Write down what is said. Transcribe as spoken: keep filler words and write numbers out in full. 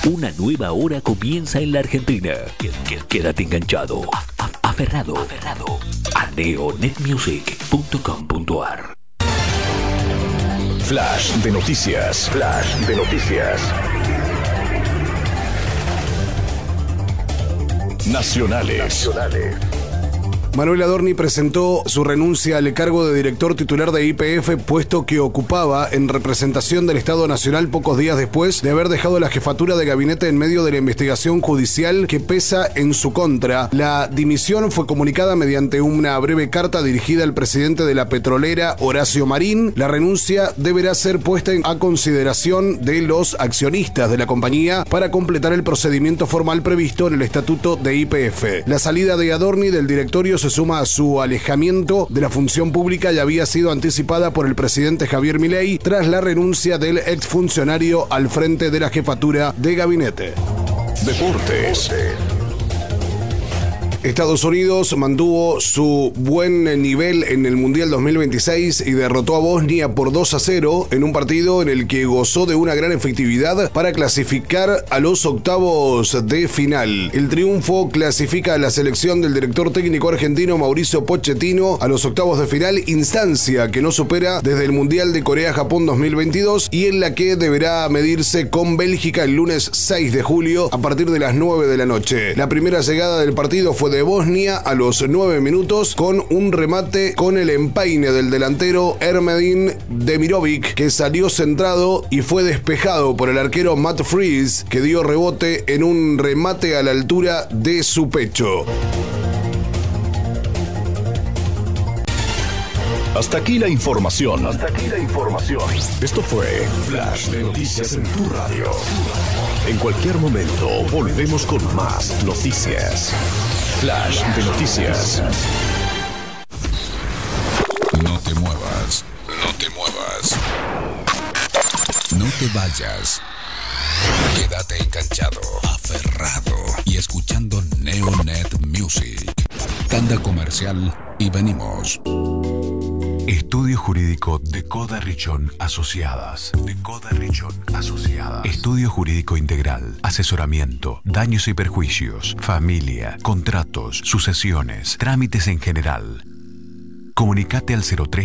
Una nueva hora comienza en la Argentina. Quédate enganchado, a- a- aferrado, aferrado a neonet music punto com punto ar. Flash de noticias. Flash de noticias. Nacionales. Nacionales. Manuel Adorni presentó su renuncia al cargo de director titular de Y P F, puesto que ocupaba en representación del Estado Nacional pocos días después de haber dejado la jefatura de gabinete en medio de la investigación judicial que pesa en su contra. La dimisión fue comunicada mediante una breve carta dirigida al presidente de la petrolera, Horacio Marín. La renuncia deberá ser puesta a consideración de los accionistas de la compañía para completar el procedimiento formal previsto en el estatuto de Y P F. La salida de Adorni del directorio se suma a su alejamiento de la función pública y había sido anticipada por el presidente Javier Milei tras la renuncia del exfuncionario al frente de la jefatura de gabinete. Deportes. Estados Unidos mantuvo su buen nivel en el Mundial dos mil veintiséis y derrotó a Bosnia por dos a cero en un partido en el que gozó de una gran efectividad para clasificar a los octavos de final. El triunfo clasifica a la selección del director técnico argentino Mauricio Pochettino a los octavos de final, instancia que no supera desde el Mundial de Corea-Japón dos mil veintidós y en la que deberá medirse con Bélgica el lunes seis de julio a partir de las nueve de la noche. La primera llegada del partido fue de Bosnia a los nueve minutos con un remate con el empaine del delantero Ermedin Demirovic, que salió centrado y fue despejado por el arquero Matt Freese, que dio rebote en un remate a la altura de su pecho. Hasta aquí la información. Hasta aquí la información. Esto fue Flash de Noticias en tu radio. En cualquier momento volvemos con más noticias. Flash de Noticias. No te muevas, no te muevas. No te vayas. Quédate enganchado, aferrado y escuchando Neonet Music. Tanda comercial y venimos. Estudio Jurídico de Coda Richón Asociadas. De Coda Richón Asociadas. Estudio Jurídico Integral. Asesoramiento. Daños y perjuicios. Familia. Contratos. Sucesiones. Trámites en general. Comunicate al cero tres